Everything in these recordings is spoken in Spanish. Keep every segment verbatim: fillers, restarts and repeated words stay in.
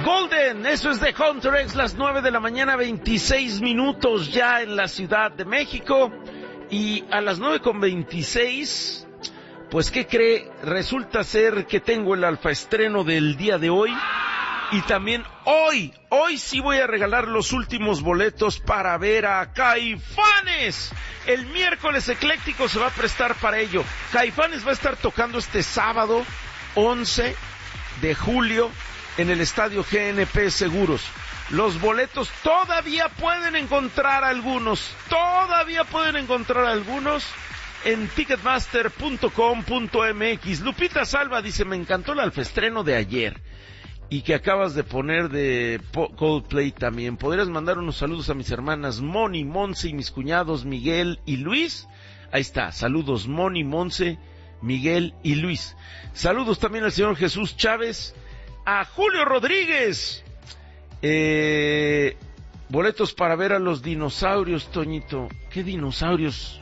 Golden, eso es de Hunter X, las nueve de la mañana, veintiséis minutos ya en la Ciudad de México. Y a las nueve con veintiséis, pues ¿qué cree? Resulta ser que tengo el alfaestreno del día de hoy. Y también hoy, hoy sí voy a regalar los últimos boletos para ver a Caifanes. El miércoles ecléctico se va a prestar para ello. Caifanes va a estar tocando este sábado once de julio en el estadio G N P Seguros. Los boletos todavía pueden encontrar algunos, todavía pueden encontrar algunos en ticketmaster punto com punto m x. Lupita Salva dice, me encantó el alfaestreno de ayer. Y que acabas de poner de Coldplay también. ¿Podrías mandar unos saludos a mis hermanas Moni, Monse y mis cuñados Miguel y Luis? Ahí está, saludos Moni, Monse, Miguel y Luis. Saludos también al señor Jesús Chávez, a Julio Rodríguez. Eh, boletos para ver a los dinosaurios, Toñito. ¿Qué dinosaurios?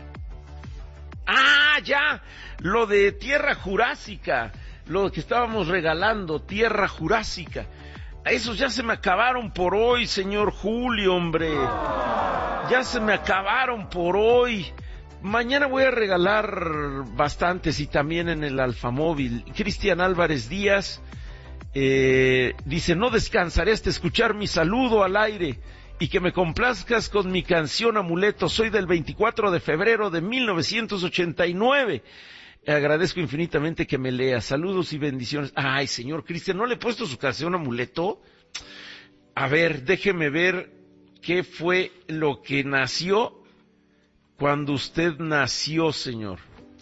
Ah, ya, lo de Tierra Jurásica. Lo que estábamos regalando, Tierra Jurásica. Esos ya se me acabaron por hoy, señor Julio, hombre. Ya se me acabaron por hoy. Mañana voy a regalar bastantes y también en el Alfamóvil. Cristian Álvarez Díaz eh, dice, no descansaré hasta escuchar mi saludo al aire y que me complazcas con mi canción Amuleto. Soy del veinticuatro de febrero de mil novecientos ochenta y nueve. Agradezco infinitamente que me lea. Saludos y bendiciones. Ay, señor Cristian, ¿no le he puesto su canción Amuleto? A ver, déjeme ver qué fue lo que nació cuando usted nació, señor.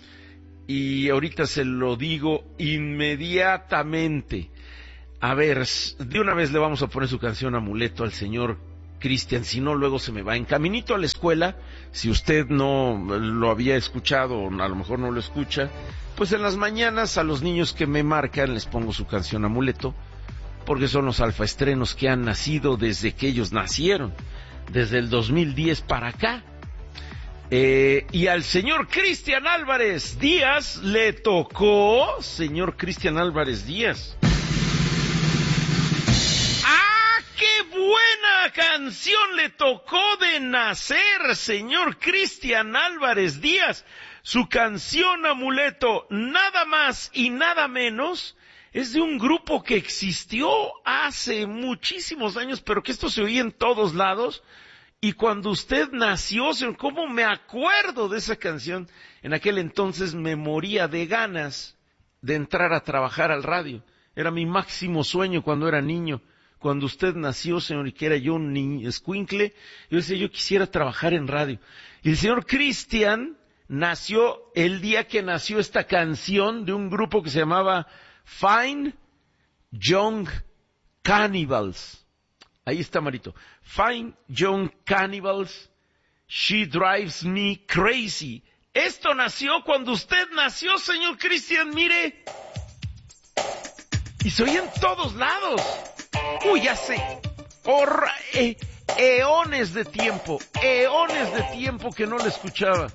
Y ahorita se lo digo inmediatamente. A ver, de una vez le vamos a poner su canción Amuleto al señor Cristian, si no luego se me va. En caminito a la escuela, si usted no lo había escuchado o a lo mejor no lo escucha, pues en las mañanas a los niños que me marcan les pongo su canción Amuleto, porque son los alfaestrenos que han nacido desde que ellos nacieron, desde el dos mil diez para acá. Eh, y al señor Cristian Álvarez Díaz le tocó, señor Cristian Álvarez Díaz. ¡Buena canción le tocó de nacer, señor Cristian Álvarez Díaz! Su canción Amuleto, nada más y nada menos, es de un grupo que existió hace muchísimos años, pero que esto se oía en todos lados. Y cuando usted nació, señor, ¿cómo me acuerdo de esa canción? En aquel entonces me moría de ganas de entrar a trabajar al radio. Era mi máximo sueño cuando era niño. Cuando usted nació, señor, y que era yo un niño escuincle, yo decía, yo quisiera trabajar en radio. Y el señor Cristian nació el día que nació esta canción de un grupo que se llamaba Fine Young Cannibals. Ahí está, Marito. Fine Young Cannibals, She Drives Me Crazy. Esto nació cuando usted nació, señor Cristian, mire. Y se oía en todos lados. Uy, hace horra, eh, eones de tiempo, eones de tiempo que no la escuchaba.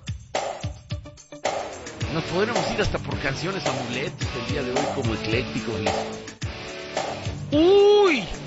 Nos podremos ir hasta por canciones amuletos el día de hoy como eclécticos. Uy,